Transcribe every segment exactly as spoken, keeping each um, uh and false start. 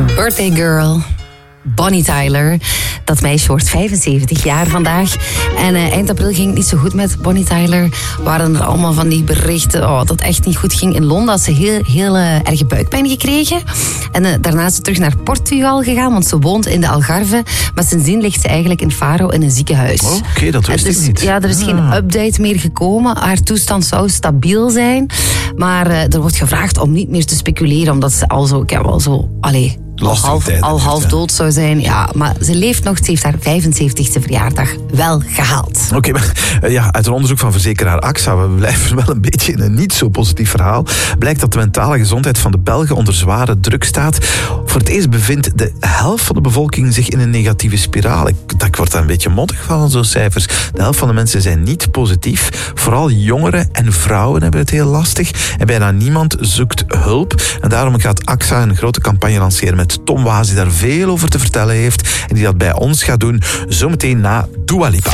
Birthday Girl, Bonnie Tyler. Dat meisje wordt vijfenzeventig jaar vandaag. En uh, eind april ging het niet zo goed met Bonnie Tyler. Waren er allemaal van die berichten oh, dat het echt niet goed ging in Londen. Had ze heel, heel uh, erge buikpijn gekregen. En uh, daarna is ze terug naar Portugal gegaan, want ze woont in de Algarve. Maar sindsdien ligt ze eigenlijk in Faro in een ziekenhuis. Oh, Oké, okay, dat wist dus, ik niet. Ja, er is ah. geen update meer gekomen. Haar toestand zou stabiel zijn. Maar uh, er wordt gevraagd om niet meer te speculeren, omdat ze al zo... Ik heb al zo... Allee, Al half, al half dood zou zijn. Ja, maar ze leeft nog. Ze heeft haar vijfenzeventigste verjaardag wel gehaald. Oké, okay, maar ja, uit een onderzoek van verzekeraar A X A, we blijven wel een beetje in een niet zo positief verhaal, blijkt dat de mentale gezondheid van de Belgen onder zware druk staat. Voor het eerst bevindt de helft van de bevolking zich in een negatieve spiraal. Ik, ik word daar een beetje mottig van, zo'n cijfers. De helft van de mensen zijn niet positief. Vooral jongeren en vrouwen hebben het heel lastig. En bijna niemand zoekt hulp. En daarom gaat A X A een grote campagne lanceren met Tom Waas, die daar veel over te vertellen heeft en die dat bij ons gaat doen, zometeen na Dua Lipa.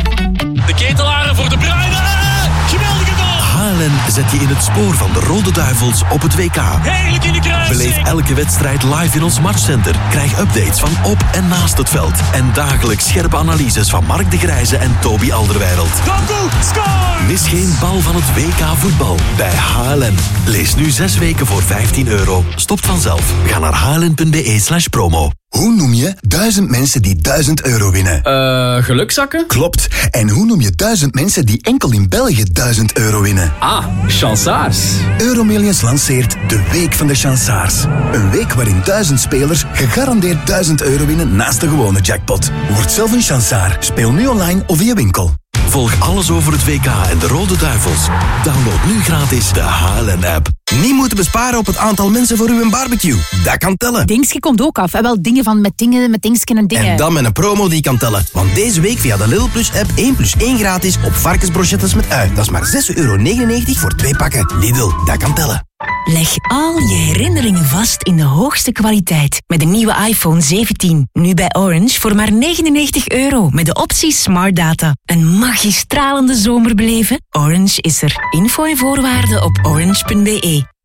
De ketelaren voor de Bruyne. Geweldige goal. H L N zet je in het spoor van de Rode Duivels op het W K. Heerlijk in de kruising. Beleef elke wedstrijd live in ons matchcenter. Krijg updates van op en naast het veld. En dagelijks scherpe analyses van Mark de Grijze en Toby Alderweireld. Doku, score! Mis geen bal van het W K voetbal bij H L N. Lees nu zes weken voor vijftien euro. Stopt vanzelf. Ga naar hln.be slash promo. Hoe noem je duizend mensen die duizend euro winnen? Eh, uh, gelukzakken? Klopt. En hoe noem je duizend mensen die enkel in België duizend euro winnen? Ah, chansaars. Euromillions lanceert de Week van de Chansaars. Een week waarin duizend spelers gegarandeerd duizend euro winnen naast de gewone jackpot. Word zelf een chansaar. Speel nu online of via winkel. Volg alles over het W K en de Rode Duivels. Download nu gratis de H L N-app. Niet moeten besparen op het aantal mensen voor uw barbecue. Dat kan tellen. Dingske komt ook af. En wel dingen van met dingen, met dingsken en dingen. En dan met een promo die kan tellen. Want deze week via de Lidl Plus app één plus één gratis op varkensbrochettes met ui. Dat is maar zes euro negenennegentig voor twee pakken. Lidl, dat kan tellen. Leg al je herinneringen vast in de hoogste kwaliteit. Met de nieuwe iPhone zeventien. Nu bij Orange voor maar negenennegentig euro. Met de optie Smart Data. Een magistralende zomer beleven? Orange is er. Info en voorwaarden op orange punt be.